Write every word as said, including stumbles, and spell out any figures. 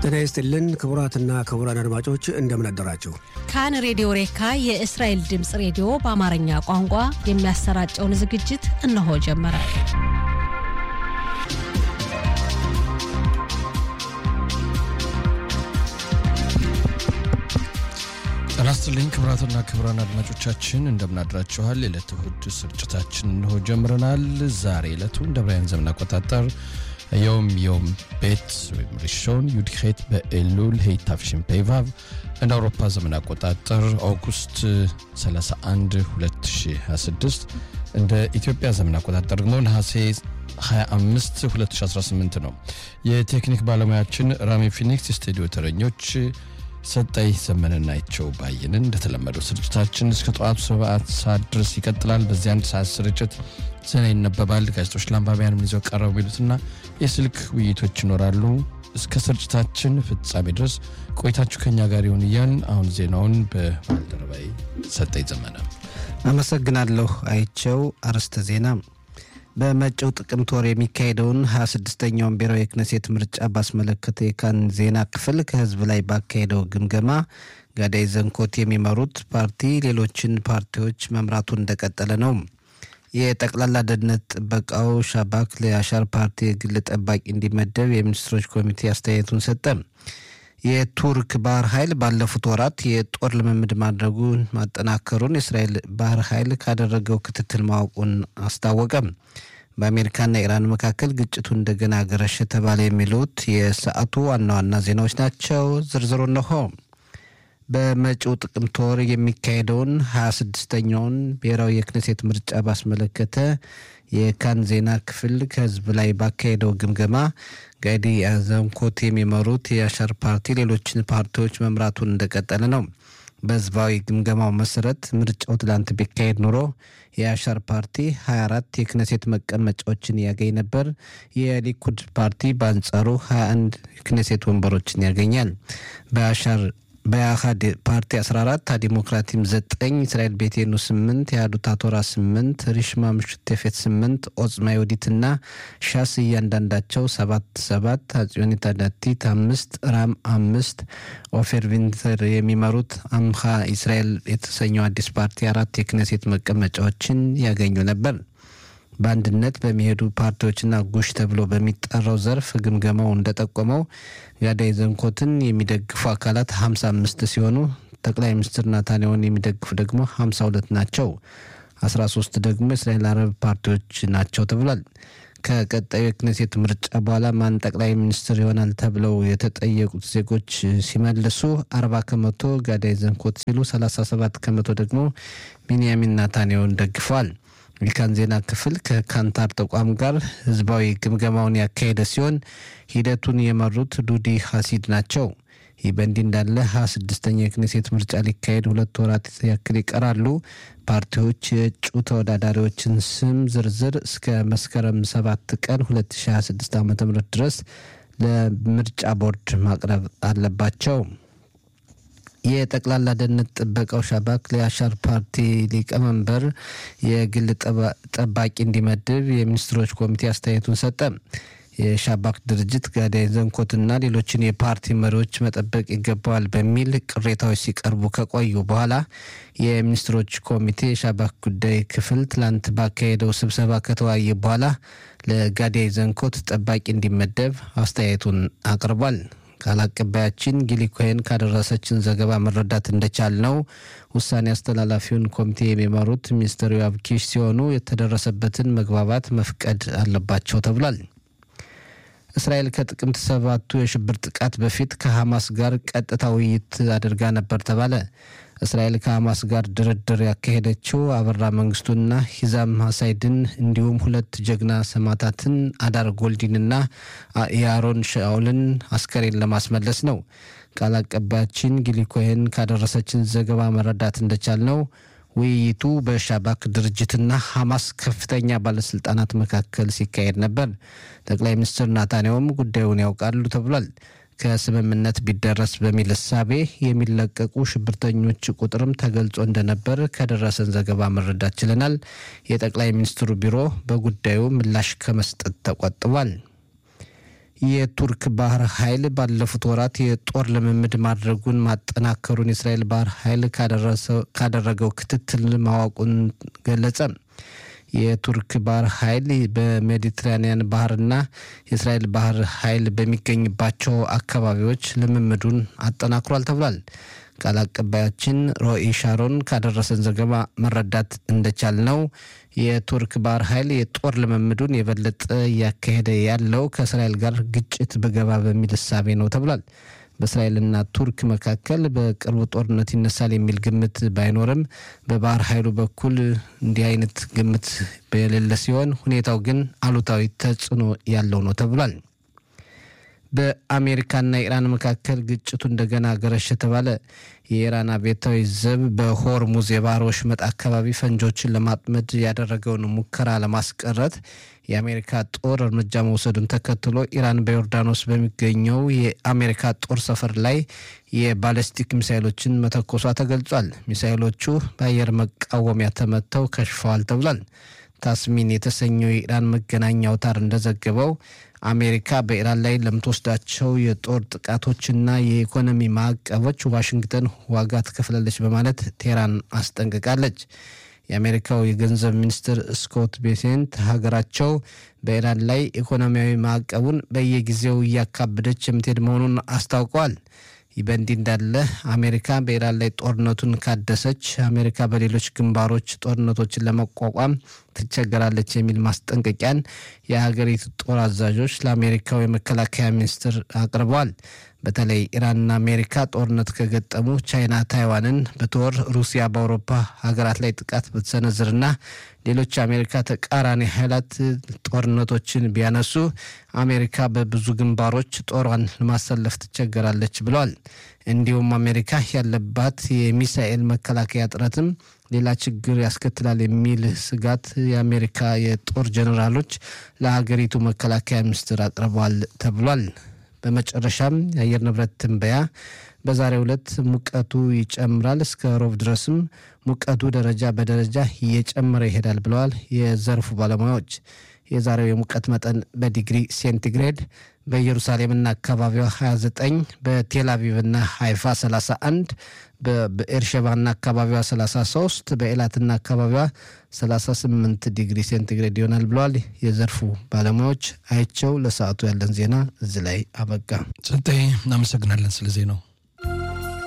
ጤና ይስጥልን ክቡራትና ክቡራን አድማጮች እንደምን አደራችሁ። ካን ሬዲዮ ሬካ የእስራኤል ድምጽ ሬዲዮ በአማርኛ ቋንቋ የሚያሰራጨውን ዝግጅት እነሆ ጀመረ። ጤና ይስጥልን ክቡራትና ክቡራን አድማጮቻችን እንደምን አድራችኋል። የዕለቱ እሁድ ስርጭታችን እነሆ ጀምረናል። ዛሬ ዕለቱ እንደ ብራያን ዘመን አቆጣጠር يوم يوم بيت ريشون يودخيت بإلول هي تافشين بيفاف ان اوروبا زمن اقوطاطر اوغست ثلاثة وثلاثين ሁለት ሺህ ሃያ ስድስት እንደ ኢትዮጵያ ዘመን አቆጣጠር ደግሞ ነሐሴ ሃያ አምስት ሁለት ሺህ አስራ ስምንት ነው። የቴክኒክ ባለሙያችን ራሚ ፊኒክስ ስቱዲዮ ተረኞች ሰጣይ ዘመንናቸው ባየንን እንደተለመደው ስርጭታችን እስከ ጠዋቱ ሰባት ሰዓት ድረስ ይቀጥላል። በዚህ አንድ ሰዓት ስርጭት ዜና ይነበባል፣ ጋዜጦች ለአንባቢያን ምን ይዘው ቀረቡ ይሉትና የስልክ ውይይቶች ይኖራሉ። እስከ ስርጭታችን ፍጻሜ ድረስ ቆይታችሁ ከኛ ጋር ይሁን እያልን አሁን ዜናውን በባልደረባይ ሰጣይ ዘመነ አመሰግናለሁ። አይቸው አርስተ ዜና በመጪው ጥቅምት ወር የሚካሄደውን ሃያ ስድስተኛውን ብሔራዊ የክነሴት ምርጫ ባስመለከተ የካን ዜና ክፍል ከህዝብ ላይ ባካሄደው ግምገማ ጋዳይ ዘንኮት የሚመሩት ፓርቲ ሌሎችን ፓርቲዎች መምራቱን እንደቀጠለ ነው። የጠቅላላ ደህንነት ጥበቃው ሻባክ ለአሻር ፓርቲ ግል ጠባቂ እንዲመደብ የሚኒስትሮች ኮሚቴ አስተያየቱን ሰጠ። የቱርክ ባህር ኃይል ባለፉት ወራት የጦር ልምምድ ማድረጉን ማጠናከሩን የእስራኤል ባህር ኃይል ካደረገው ክትትል ማወቁን አስታወቀ። በአሜሪካና ኢራን መካከል ግጭቱ እንደገና ገረሸ ተባለ። የሚሉት የሰዓቱ ዋና ዋና ዜናዎች ናቸው። ዝርዝሩ ነው። በመጪው ጥቅምት ወር የሚካሄደውን ሃያ ስድስተኛውን ብሔራዊ የክነሴት ምርጫ ባስመለከተ የካን ዜና ክፍል ከህዝብ ላይ ባካሄደው ግምገማ ጋዲ ዘንኮት የሚመሩት የአሻር ፓርቲ ሌሎችን ፓርቲዎች መምራቱን እንደቀጠለ ነው። በህዝባዊ ግምገማው መሰረት ምርጫው ትላንት ቢካሄድ ኖሮ የአሻር ፓርቲ ሃያ አራት የክነሴት መቀመጫዎችን ያገኝ ነበር። የሊኩድ ፓርቲ በአንጻሩ ሃያ አንድ የክነሴት ወንበሮችን ያገኛል። በአሻር በአሃድ ፓርቲ አስራ አራት ዲሞክራቲም ዘጠኝ እስራኤል ቤቴኑ ስምንት የአዱታ ቶራ ስምንት ሪሽማ ምሽተፈት ስምንት ኦጽማ ይሁዲትና ሻስ እያንዳንዳቸው ሰባት ሰባት አጽዮኒታ ዳቲት አምስት ራም አምስት ኦፌር ቪንተር የሚመሩት አምሃ እስራኤል የተሰኘው አዲስ ፓርቲ አራት የክነሴት መቀመጫዎችን ያገኙ ነበር። በአንድነት በሚሄዱ ፓርቲዎችና ጉሽ ተብሎ በሚጠራው ዘርፍ ግምገማው እንደጠቆመው ጋዳይ ዘንኮትን የሚደግፉ አካላት ሃምሳ አምስት ሲሆኑ ጠቅላይ ሚኒስትር ናታንያሁን የሚደግፉ ደግሞ ሃምሳ ሁለት ናቸው። አስራ ሶስት ደግሞ የእስራኤል አረብ ፓርቲዎች ናቸው ተብሏል። ከቀጣዩ የክነሴት ምርጫ በኋላ ማን ጠቅላይ ሚኒስትር ይሆናል ተብለው የተጠየቁት ዜጎች ሲመልሱ አርባ ከመቶ ጋዳይ ዘንኮት ሲሉ ሰላሳ ሰባት ከመቶ ደግሞ ቢንያሚን ናታንያሁን ደግፈዋል። የካን ዜና ክፍል ከካንታር ተቋም ጋር ህዝባዊ ግምገማውን ያካሄደ ሲሆን ሂደቱን የመሩት ዱዲ ሐሲድ ናቸው። ይህ በእንዲህ እንዳለ ሃያ ስድስተኛው የክነሴት ምርጫ ሊካሄድ ሁለት ወራት ያክል ይቀራሉ። ፓርቲዎች የእጩ ተወዳዳሪዎችን ስም ዝርዝር እስከ መስከረም ሰባት ቀን ሁለት ሺህ ሃያ ስድስት ዓ.ም ድረስ ለምርጫ ቦርድ ማቅረብ አለባቸው። የጠቅላላ ደህንነት ጥበቃው ሻባክ ለአሻር ፓርቲ ሊቀመንበር የግል ጠባቂ እንዲመድብ የሚኒስትሮች ኮሚቴ አስተያየቱን ሰጠ። የሻባክ ድርጅት ጋዳይ ዘንኮትና ሌሎችን የፓርቲ መሪዎች መጠበቅ ይገባዋል በሚል ቅሬታዎች ሲቀርቡ ከቆዩ በኋላ የሚኒስትሮች ኮሚቴ የሻባክ ጉዳይ ክፍል ትላንት ባካሄደው ስብሰባ ከተወያየ በኋላ ለጋዳይ ዘንኮት ጠባቂ እንዲመደብ አስተያየቱን አቅርቧል። ቃል አቀባያችን ጊሊ ኮይን ካደረሰችን ዘገባ መረዳት እንደቻል ነው ውሳኔ አስተላላፊውን ኮሚቴ የሚመሩት ሚኒስትር ዮአቭ ኪሽ ሲሆኑ የተደረሰበትን መግባባት መፍቀድ አለባቸው ተብሏል። እስራኤል ከጥቅምት ሰባቱ የሽብር ጥቃት በፊት ከሐማስ ጋር ቀጥታ ውይይት አድርጋ ነበር ተባለ። እስራኤል ከሐማስ ጋር ድርድር ያካሄደችው አበራ መንግስቱና ሂዛም ሐሳይድን እንዲሁም ሁለት ጀግና ሰማዕታትን አዳር ጎልዲንና የአሮን ሻውልን አስከሬን ለማስመለስ ነው። ቃል አቀባያችን ጊሊ ኮይን ካደረሰችን ዘገባ መረዳት እንደቻል ነው ውይይቱ በሻባክ ድርጅትና ሐማስ ከፍተኛ ባለስልጣናት መካከል ሲካሄድ ነበር። ጠቅላይ ሚኒስትር ናታንያሁም ጉዳዩን ያውቃሉ ተብሏል። ከስምምነት ቢደረስ በሚል እሳቤ የሚለቀቁ ሽብርተኞች ቁጥርም ተገልጾ እንደነበር ከደረሰን ዘገባ መረዳት ችለናል። የጠቅላይ ሚኒስትሩ ቢሮ በጉዳዩ ምላሽ ከመስጠት ተቆጥቧል። የቱርክ ባህር ኃይል ባለፉት ወራት የጦር ልምምድ ማድረጉን ማጠናከሩን የእስራኤል ባህር ኃይል ካደረገው ክትትል ማወቁን ገለጸ። የቱርክ ባህር ኃይል በሜዲትራኒያን ባህርና የእስራኤል ባህር ኃይል በሚገኝባቸው አካባቢዎች ልምምዱን አጠናክሯል ተብሏል። ቃል አቀባያችን ሮኢ ሻሮን ካደረሰን ዘገባ መረዳት እንደቻል ነው የቱርክ ባህር ኃይል የጦር ልምምዱን የበለጠ ያካሄደ ያለው ከእስራኤል ጋር ግጭት በገባ በሚል እሳቤ ነው ተብሏል። በእስራኤልና ቱርክ መካከል በቅርቡ ጦርነት ይነሳል የሚል ግምት ባይኖርም በባህር ኃይሉ በኩል እንዲህ አይነት ግምት በሌለ ሲሆን ሁኔታው ግን አሉታዊ ተጽዕኖ ያለው ነው ተብሏል። በአሜሪካና ኢራን መካከል ግጭቱ እንደገና ገረሽ ተባለ። የኢራን አብዮታዊ ዘብ በሆርሙዝ የባህር ወሽመጥ አካባቢ ፈንጆችን ለማጥመድ ያደረገውን ሙከራ ለማስቀረት የአሜሪካ ጦር እርምጃ መውሰዱን ተከትሎ ኢራን በዮርዳኖስ በሚገኘው የአሜሪካ ጦር ሰፈር ላይ የባሊስቲክ ሚሳኤሎችን መተኮሷ ተገልጿል። ሚሳኤሎቹ በአየር መቃወሚያ ተመተው ከሽፈዋል ተብሏል። ታስሚን የተሰኘው የኢራን መገናኛ አውታር እንደዘገበው አሜሪካ በኢራን ላይ ለምትወስዳቸው የጦር ጥቃቶችና የኢኮኖሚ ማዕቀቦች ዋሽንግተን ዋጋ ትከፍላለች በማለት ቴህራን አስጠንቅቃለች። የአሜሪካው የገንዘብ ሚኒስትር ስኮት ቤሴንት ሀገራቸው በኢራን ላይ ኢኮኖሚያዊ ማዕቀቡን በየጊዜው እያካበደች የምትሄድ መሆኑን አስታውቀዋል። ይህ በእንዲህ እንዳለ አሜሪካ በኢራን ላይ ጦርነቱን ካደሰች አሜሪካ በሌሎች ግንባሮች ጦርነቶችን ለመቋቋም ትቸገራለች የሚል ማስጠንቀቂያን የሀገሪቱ ጦር አዛዦች ለአሜሪካው የመከላከያ ሚኒስትር አቅርበዋል። በተለይ ኢራንና አሜሪካ ጦርነት ከገጠሙ ቻይና ታይዋንን በተወር ሩሲያ በአውሮፓ ሀገራት ላይ ጥቃት በተሰነዝርና ሌሎች አሜሪካ ተቃራኒ ኃይላት ጦርነቶችን ቢያነሱ አሜሪካ በብዙ ግንባሮች ጦሯን ለማሰለፍ ትቸገራለች ብለዋል። እንዲሁም አሜሪካ ያለባት የሚሳኤል መከላከያ ጥረትም ሌላ ችግር ያስከትላል የሚል ስጋት የአሜሪካ የጦር ጀነራሎች ለሀገሪቱ መከላከያ ሚኒስትር አቅርበዋል ተብሏል። በመጨረሻም የአየር ንብረት ትንበያ በዛሬው ዕለት ሙቀቱ ይጨምራል፣ እስከ ሮብ ድረስም ሙቀቱ ደረጃ በደረጃ እየጨመረ ይሄዳል ብለዋል የዘርፉ ባለሙያዎች። የዛሬው የሙቀት መጠን በዲግሪ ሴንቲግሬድ በኢየሩሳሌምና አካባቢዋ ሀያ ዘጠኝ፣ በቴል አቪቭና ሃይፋ ሰላሳ አንድ፣ በኤርሸባና አካባቢዋ ሰላሳ ሶስት፣ በኤላትና አካባቢዋ ሰላሳ ስምንት ዲግሪ ሴንቲግሬድ ይሆናል ብለዋል የዘርፉ ባለሙያዎች። አይቸው ለሰዓቱ ያለን ዜና እዚህ ላይ አበቃ። ጸንጤ እናመሰግናለን ስለ ዜናው።